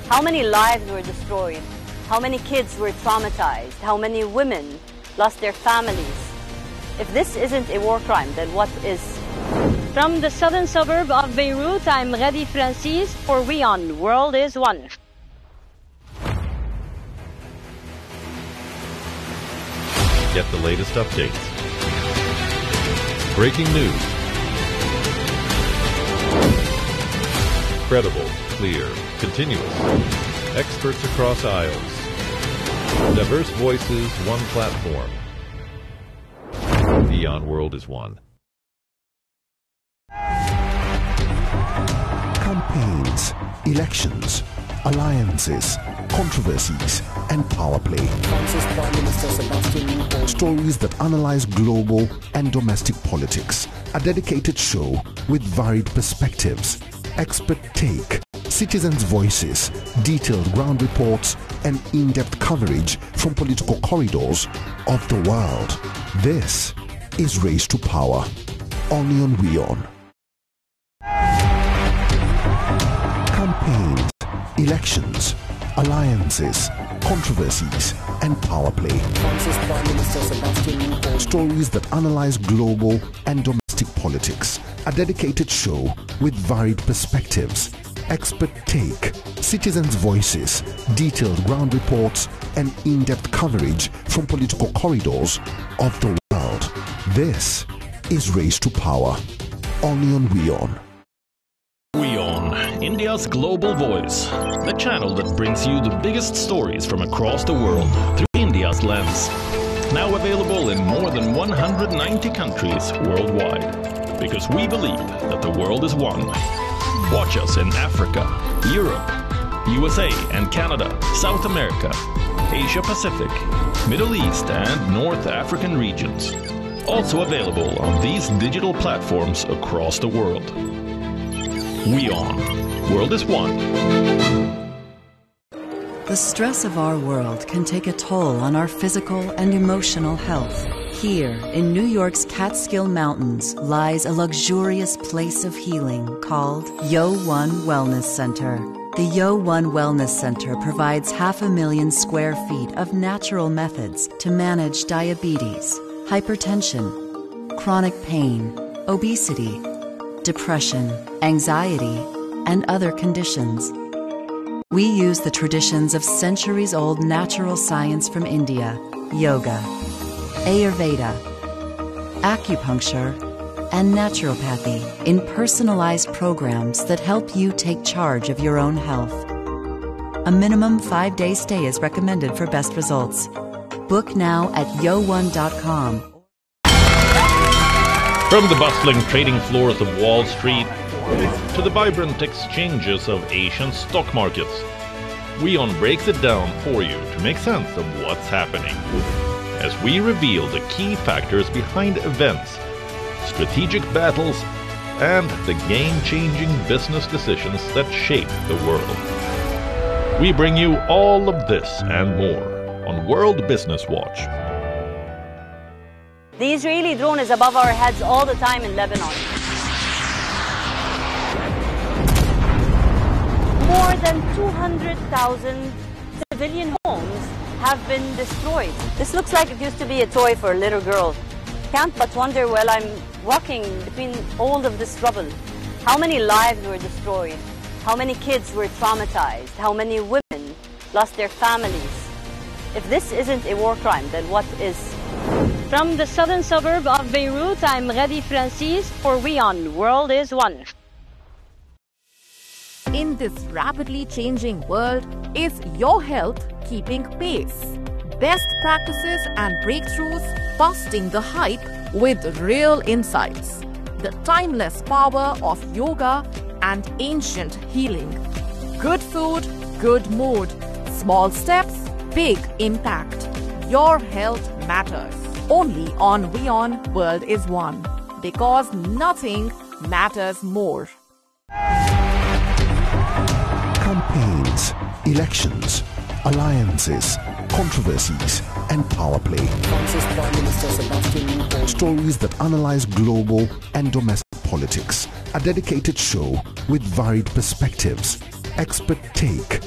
How many lives were destroyed? How many kids were traumatized? How many women lost their families? If this isn't a war crime, then what is? From the southern suburb of Beirut, I'm Redi Francis for WION, World is One. Get the latest updates. Breaking news. Credible, clear, continuous. Experts across aisles. Diverse voices, one platform. WION, World is One. Campaigns, elections, alliances, controversies, and power play. Stories that analyze global and domestic politics. A dedicated show with varied perspectives, expert take, citizens' voices, detailed ground reports, and in-depth coverage from political corridors of the world. This is Race to Power, only on WION. Campaigns, elections, alliances, controversies, and power play. Stories that analyze global and domestic politics. A dedicated show with varied perspectives, expert take, citizens' voices, detailed ground reports, and in-depth coverage from political corridors of the world. This is Race to Power, only on WION. WION, India's global voice, the channel that brings you the biggest stories from across the world through India's lens. Now available in more than 190 countries worldwide, because we believe that the world is one. Watch us in Africa, Europe, USA and Canada, South America, Asia Pacific, Middle East and North African regions. Also available on these digital platforms across the world. WION, World is One. The stress of our world can take a toll on our physical and emotional health. Here, in New York's Catskill Mountains, lies a luxurious place of healing called Yo1 Wellness Center. The Yo1 Wellness Center provides 500,000 square feet of natural methods to manage diabetes, hypertension, chronic pain, obesity, depression, anxiety, and other conditions. We use the traditions of centuries-old natural science from India, yoga, Ayurveda, acupuncture, and naturopathy in personalized programs that help you take charge of your own health. A minimum 5-day stay is recommended for best results. Book now at yo1.com. From the bustling trading floors of Wall Street to the vibrant exchanges of Asian stock markets, WION breaks it down for you to make sense of what's happening, as we reveal the key factors behind events, strategic battles, and the game-changing business decisions that shape the world. We bring you all of this and more on World Business Watch. The Israeli drone is above our heads all the time in Lebanon. More than 200,000 civilian homes have been destroyed. This looks like it used to be a toy for a little girl. Can't but wonder while I'm walking between all of this rubble, how many lives were destroyed? How many kids were traumatized? How many women lost their families? If this isn't a war crime, then what is? From the southern suburb of Beirut, I'm Redi Francis for WION, World is One. In this rapidly changing world, is your health keeping pace? Best practices and breakthroughs, busting the hype with real insights. The timeless power of yoga and ancient healing. Good food, good mood. Small steps, big impact. Your health matters. Only on WION, World is One. Because nothing matters more. Campaigns, elections, alliances, controversies, and power play. Stories that analyze global and domestic politics. A dedicated show with varied perspectives, expert take,